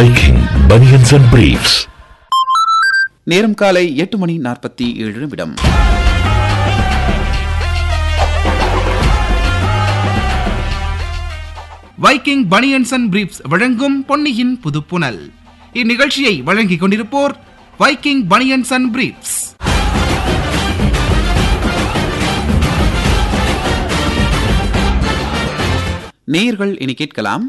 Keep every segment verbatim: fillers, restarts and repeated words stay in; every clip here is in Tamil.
Viking Bunions and Briefs. நேரம் காலை எட்டு மணி நாற்பத்தி ஏழு நிமிடம். வைக்கிங் பனியன்ஸ் அண்ட் பிரீப்ஸ் வழங்கும் பொன்னியின் புதுப்புனல். இந்நிகழ்ச்சியை வழங்கிக் கொண்டிருப்போர் வைக்கிங் பனியன்ஸ் அண்ட் பிரீப்ஸ். நேயர்கள் இனி கேட்கலாம்.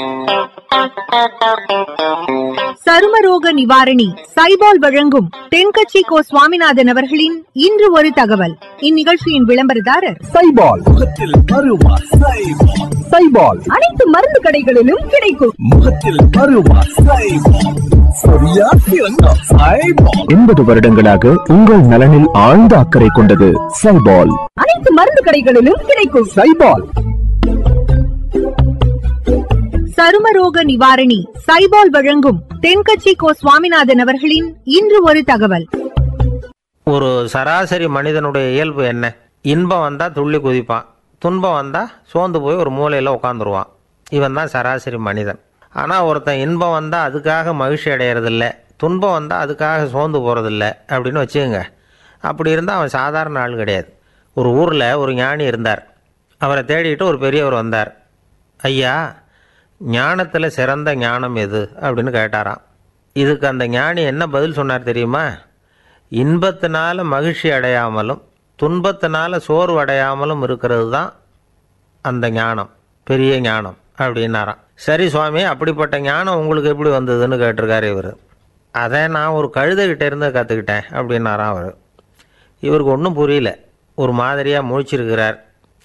சருமரோக நிவாரணி சைபால் வழங்கும் தென்கட்சி கோ சுவாமிநாதன் அவர்களின் இன்று ஒரு தகவல். இந்நிகழ்ச்சியின் விளம்பரதாரர் சைபால். முகத்தில் பருவா சைபால். சைபால் அனைத்து மருந்து கடைகளிலும் கிடைக்கும். முகத்தில் பருவா சைபால். சரியா சிறந்த சைபால். எண்பது வருடங்களாக உங்கள் நலனில் ஆழ்ந்த அக்கறை கொண்டது சைபால். அனைத்து மருந்து கடைகளிலும் கிடைக்கும். சைபால். சருமரோக நிவாரணி சைபால் வழங்கும் தென்கட்சி கோ சுவாமிநாதன் அவர்களின் இன்று ஒரு தகவல். ஒரு சராசரி மனிதனுடைய இயல்பு என்ன? இன்பம் வந்தா துள்ளி குதிப்பான், துன்பம் வந்தா சோர்ந்து போய் ஒரு மூலையில உட்காந்துருவான். இவன் தான் சராசரி மனிதன். ஆனா ஒருத்தன் இன்பம் வந்தா அதுக்காக மகிழ்ச்சி அடையறதில்ல, துன்பம் வந்தா அதுக்காக சோர்ந்து போறதில்ல அப்படின்னு வச்சுக்கோங்க. அப்படி இருந்தா அவன் சாதாரண ஆள் கிடையாது. ஒரு ஊர்ல ஒரு ஞானி இருந்தார். அவரை தேடிட்டு ஒரு பெரியவர் வந்தார். ஐயா, ஞானத்தில் சிறந்த ஞானம் எது அப்படின்னு கேட்டாராம். இதுக்கு அந்த ஞானி என்ன பதில் சொன்னார் தெரியுமா? இன்பத்தினால மகிழ்ச்சி அடையாமலும் துன்பத்தினால சோர்வு அடையாமலும் இருக்கிறது தான் அந்த ஞானம், பெரிய ஞானம் அப்படின்னாராம். சரி சுவாமி, அப்படிப்பட்ட ஞானம் உங்களுக்கு எப்படி வந்ததுன்னு கேட்டிருக்காரு இவர். அதை நான் ஒரு கழுதைகிட்ட இருந்து கற்றுக்கிட்டேன் அப்படின்னாராம் அவர். இவருக்கு ஒன்றும் புரியல, ஒரு மாதிரியாக முழிச்சிருக்கிறார்.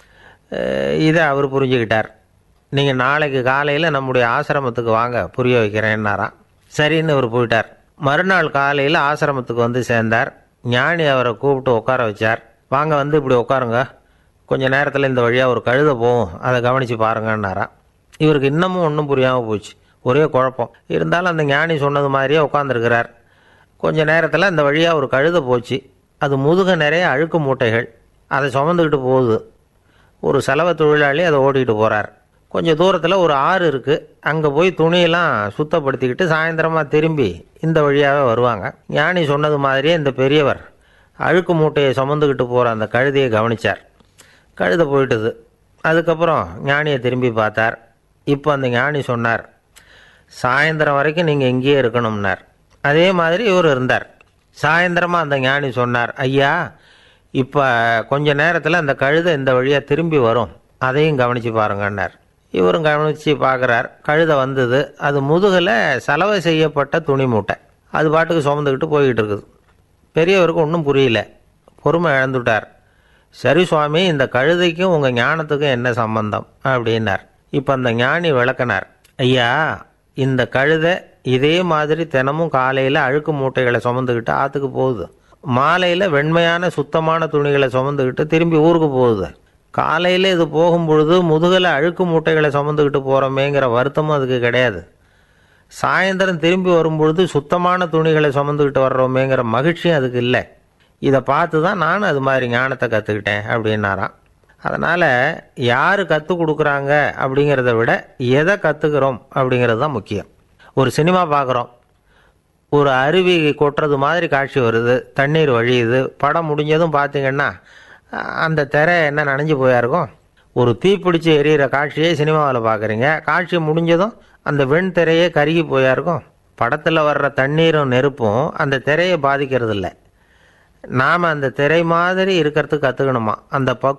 இதை அவர் புரிஞ்சுக்கிட்டார். நீங்கள் நாளைக்கு காலையில் நம்முடைய ஆசிரமத்துக்கு வாங்க, புரிய வைக்கிறேன்னாராம். சரின்னு அவர் போயிட்டார். மறுநாள் காலையில் ஆசிரமத்துக்கு வந்து சேர்ந்தார். ஞானி அவரை கூப்பிட்டு உட்கார வச்சார். வாங்க, வந்து இப்படி உட்காருங்க, கொஞ்சம் நேரத்தில் இந்த வழியாக ஒரு கழுதை போகும், அதை கவனித்து பாருங்கன்னாராம். இவருக்கு இன்னமும் ஒன்றும் புரியாமல் போச்சு, ஒரே குழப்பம். இருந்தாலும் அந்த ஞானி சொன்னது மாதிரியே உட்காந்துருக்கிறார். கொஞ்சம் நேரத்தில் இந்த வழியாக ஒரு கழுதை போச்சு. அது முதுக நிறைய அழுக்கு மூட்டைகள், அதை சுமந்துக்கிட்டு போகுது. ஒரு செலவு தொழிலாளி அதை ஓட்டிகிட்டு போகிறார். கொஞ்சம் தூரத்தில் ஒரு ஆறு இருக்குது. அங்கே போய் துணியெல்லாம் சுத்தப்படுத்திக்கிட்டு சாயந்தரமாக திரும்பி இந்த வழியாகவே வருவாங்க. ஞானி சொன்னது மாதிரியே இந்த பெரியவர் அழுக்கு மூட்டையை சுமந்துக்கிட்டு போகிற அந்த கழுதையை கவனித்தார். கழுதை போயிட்டுது. அதுக்கப்புறம் ஞானியை திரும்பி பார்த்தார். இப்போ அந்த ஞானி சொன்னார், சாயந்தரம் வரைக்கும் நீங்கள் இங்கேயே இருக்கணும்னார். அதே மாதிரி இவர் இருந்தார். சாயந்தரமாக அந்த ஞானி சொன்னார், ஐயா, இப்போ கொஞ்ச நேரத்தில் அந்த கழுதை இந்த வழியாக திரும்பி வரும், அதையும் கவனித்து பாருங்கன்னார். இவரும் கவனித்து பார்க்குறார். கழுதை வந்தது. அது முதுகில் சலவை செய்யப்பட்ட துணி மூட்டை, அது பாட்டுக்கு சுமந்துக்கிட்டு போய்கிட்டு இருக்குது. பெரியவருக்கு ஒன்றும் புரியல, பொறுமை இழந்துட்டார். சரி சுவாமி, இந்த கழுதைக்கும் உங்கள் ஞானத்துக்கும் என்ன சம்பந்தம் அப்படின்னார். இப்போ அந்த ஞானி விளக்கினார். ஐயா, இந்த கழுதை இதே மாதிரி தினமும் காலையில் அழுக்கு மூட்டைகளை சுமந்துக்கிட்டு ஆற்றுக்கு போகுது, மாலையில் வெண்மையான சுத்தமான துணிகளை சுமந்துக்கிட்டு திரும்பி ஊருக்கு போகுது. காலையில் இது போகும்பொழுது முதுகில் அழுக்கு மூட்டைகளை சுமந்துக்கிட்டு போகிறோமேங்கிற வருத்தமும் அதுக்கு கிடையாது. சாயந்தரம் திரும்பி வரும்பொழுது சுத்தமான துணிகளை சுமந்துக்கிட்டு வர்றோமேங்கிற மகிழ்ச்சியும் அதுக்கு இல்லை. இதை பார்த்து தான் நானும் அது மாதிரி ஞானத்தை கற்றுக்கிட்டேன் அப்படின்னாராம். அதனால் யார் கற்றுக் கொடுக்குறாங்க அப்படிங்கிறத விட எதை கற்றுக்கிறோம் அப்படிங்கிறது தான் முக்கியம். ஒரு சினிமா பார்க்குறோம், ஒரு அருவி கொட்டுறது மாதிரி காட்சி வருது, தண்ணீர் வழியுது. படம் முடிஞ்சதும் பார்த்திங்கன்னா அந்த திரை என்ன நனைஞ்சு போயா இருக்கும். ஒரு தீப்பிடிச்சு எரியிற காட்சியே சினிமாவில் பார்க்குறீங்க, காட்சி முடிஞ்சதும் அந்த வெண் திரையே கருகி போயா இருக்கும். படத்தில் வர்ற தண்ணீரும் நெருப்பும் அந்த திரையை பாதிக்கிறது இல்லை. நாம் அந்த திரை மாதிரி இருக்கிறதுக்கு கற்றுக்கணுமா, அந்த பக்